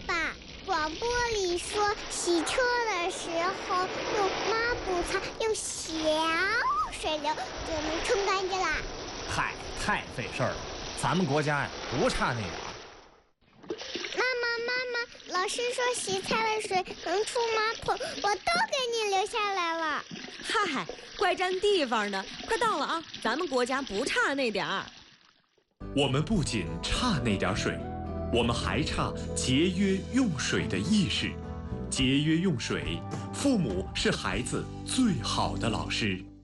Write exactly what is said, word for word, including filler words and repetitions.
爸，广播里说洗车的时候用抹布擦，用小水流就能冲干净啦。 嗨，太费事儿了，咱们国家呀不差那点儿。 妈妈妈妈，老师说洗菜的水能出马桶，我都给你留下来了。 嗨，怪占地方的，快到了啊！咱们国家不差那点儿。 我们不仅差那点水，我们还差节约用水的意识。节约用水，父母是孩子最好的老师。